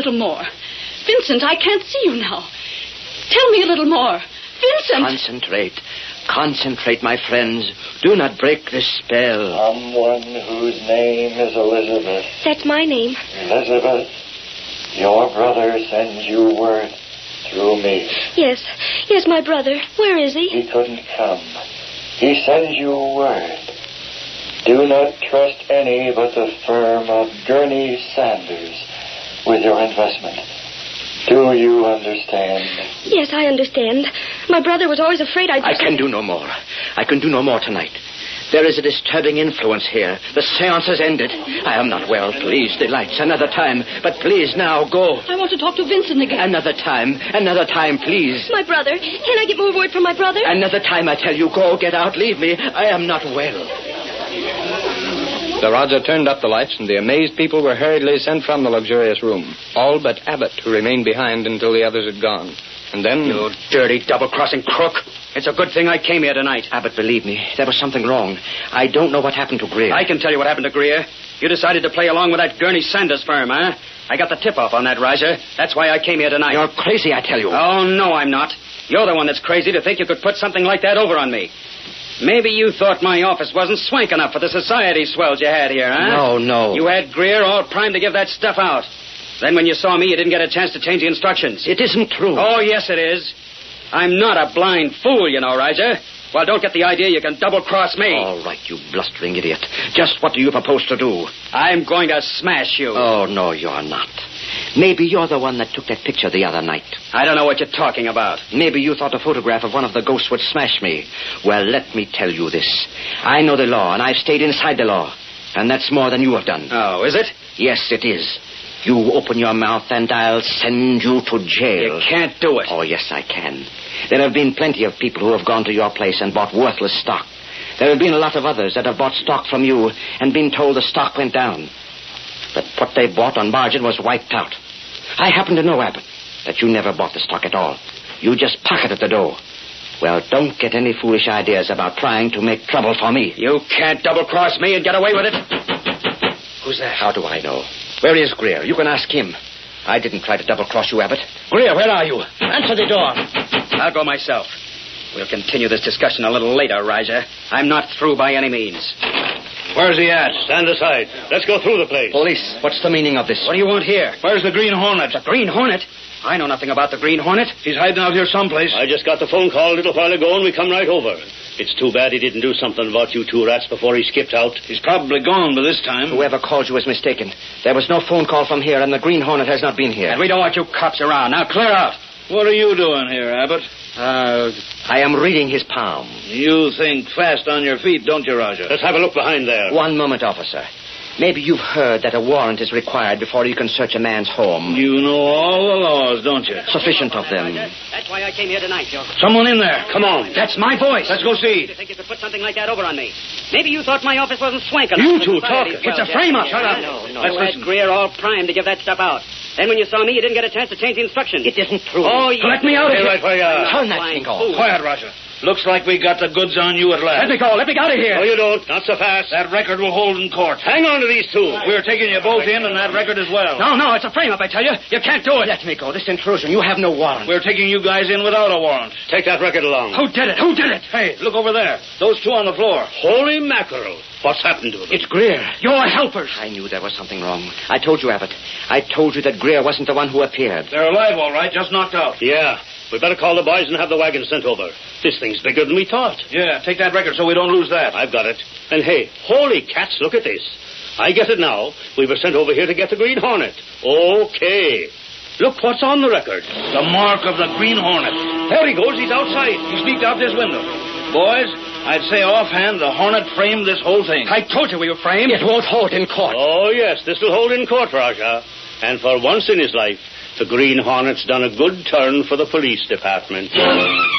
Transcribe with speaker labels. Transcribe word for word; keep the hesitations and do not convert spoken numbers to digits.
Speaker 1: little more. Vincent, I can't see you now. Tell me a little more. Vincent!
Speaker 2: Concentrate. Concentrate, my friends. Do not break this spell.
Speaker 3: Someone whose name is Elizabeth.
Speaker 4: That's my name.
Speaker 3: Elizabeth, your brother sends you word through me.
Speaker 4: Yes. Yes, my brother. Where is he?
Speaker 3: He couldn't come. He sends you word. Do not trust any but the firm of Gurney Sanders with your investment. Do you understand?
Speaker 4: Yes, I understand. My brother was always afraid I'd...
Speaker 2: I can do no more. I can do no more tonight. There is a disturbing influence here. The seance has ended. I am not well. Please, the lights. Another time. But please, now, go.
Speaker 1: I want to talk to Vincent again.
Speaker 2: Another time. Another time, please.
Speaker 4: My brother. Can I get more word from my brother?
Speaker 2: Another time, I tell you. Go, get out, leave me. I am not well.
Speaker 5: The Raja turned up the lights, and the amazed people were hurriedly sent from the luxurious room. All but Abbott, who remained behind until the others had gone. And then...
Speaker 6: You dirty, double-crossing crook. It's a good thing I came here tonight.
Speaker 2: Abbott, believe me, there was something wrong. I don't know what happened to Greer.
Speaker 6: I can tell you what happened to Greer. You decided to play along with that Gurney Sanders firm, huh? I got the tip-off on that, Raja. That's why I came here tonight.
Speaker 2: You're crazy, I tell you.
Speaker 6: Oh, no, I'm not. You're the one that's crazy to think you could put something like that over on me. Maybe you thought my office wasn't swank enough for the society swells you had here, huh?
Speaker 2: No, no.
Speaker 6: You had Greer all primed to give that stuff out. Then when you saw me, you didn't get a chance to change the instructions.
Speaker 2: It isn't true.
Speaker 6: Oh, yes, it is. I'm not a blind fool, you know, Raja. Well, don't get the idea you can double-cross me.
Speaker 2: All right, you blustering idiot. Just what do you propose to do?
Speaker 6: I'm going to smash you.
Speaker 2: Oh, no, you're not. Maybe you're the one that took that picture the other night.
Speaker 6: I don't know what you're talking about.
Speaker 2: Maybe you thought a photograph of one of the ghosts would smash me. Well, let me tell you this. I know the law, and I've stayed inside the law. And that's more than you have done.
Speaker 6: Oh, is it?
Speaker 2: Yes, it is. You open your mouth and I'll send you to jail.
Speaker 6: You can't do it.
Speaker 2: Oh, yes, I can. There have been plenty of people who have gone to your place and bought worthless stock. There have been a lot of others that have bought stock from you and been told the stock went down. But what they bought on margin was wiped out. I happen to know, Abbott, that you never bought the stock at all. You just pocketed the dough. Well, don't get any foolish ideas about trying to make trouble for me.
Speaker 6: You can't double-cross me and get away with it.
Speaker 2: Who's that? How do I know? Where is Greer? You can ask him. I didn't try to double-cross you, Abbott. Greer, where are you? Answer the door.
Speaker 6: I'll go myself. We'll continue this discussion a little later, Raja. I'm not through by any means.
Speaker 7: Where's he at? Stand aside. Let's go through the place.
Speaker 2: Police, what's the meaning of this?
Speaker 6: What do you want here?
Speaker 7: Where's the Green Hornet?
Speaker 6: The Green Hornet? I know nothing about the Green Hornet.
Speaker 7: He's hiding out here someplace. I just got the phone call a little while ago, and we come right over. It's too bad he didn't do something about you two rats before he skipped out. He's probably gone by this time.
Speaker 2: Whoever called you was mistaken. There was no phone call from here, and the Green Hornet has not been here.
Speaker 6: And we don't want you cops around. Now, clear out.
Speaker 7: What are you doing here, Abbott?
Speaker 2: Uh, I am reading his palm.
Speaker 7: You think fast on your feet, don't you, Roger? Let's have a look behind there.
Speaker 2: One moment, officer. Maybe you've heard that a warrant is required before you can search a man's home.
Speaker 7: You know all the laws, don't you?
Speaker 2: Sufficient of them.
Speaker 6: That's why I came here tonight, Joe.
Speaker 7: Someone in there. Come on.
Speaker 6: That's my voice.
Speaker 7: Let's go see.
Speaker 6: You think you could put something like that over on me? Maybe you thought my office wasn't swank enough.
Speaker 7: You two talking.
Speaker 6: It's a frame-up.
Speaker 7: Shut up.
Speaker 6: No, no.
Speaker 7: Let's
Speaker 6: You had
Speaker 7: listen.
Speaker 6: Greer all primed to give that stuff out. Then when you saw me, you didn't get a chance to change the instructions.
Speaker 2: It isn't true.
Speaker 6: Oh, you...
Speaker 7: Let me out of here. Right where you are.
Speaker 2: Turn that thing off.
Speaker 7: Quiet, Roger. Looks like we got the goods on you at last.
Speaker 6: Let me go. Let me out of here.
Speaker 7: No, you don't. Not so fast. That record will hold in court. Hang on to these two. We're taking you both in and that record as well.
Speaker 6: No, no, it's a frame-up, I tell you. You can't do it.
Speaker 2: Let me go. This intrusion. You have no warrant.
Speaker 7: We're taking you guys in without a warrant. Take that record along.
Speaker 6: Who did it? Who did it?
Speaker 7: Hey, look over there. Those two on the floor. Holy mackerel. What's happened to them?
Speaker 2: It's Greer.
Speaker 6: Your helpers.
Speaker 2: I knew there was something wrong. I told you, Abbott. I told you that Greer wasn't the one who appeared.
Speaker 7: They're alive, all right. Just knocked out. Yeah. We better call the boys and have the wagon sent over. This thing's bigger than we thought. Yeah, take that record so we don't lose that. I've got it. And hey, holy cats, look at this. I get it now. We were sent over here to get the Green Hornet. Okay. Look what's on the record. The mark of the Green Hornet. There he goes. He's outside. He sneaked out this window. Boys, I'd say offhand the Hornet framed this whole thing.
Speaker 6: I told you we were framed.
Speaker 2: It won't hold in court.
Speaker 7: Oh, yes, this will hold in court, Raja. And for once in his life, the Green Hornet's done a good turn for the police department.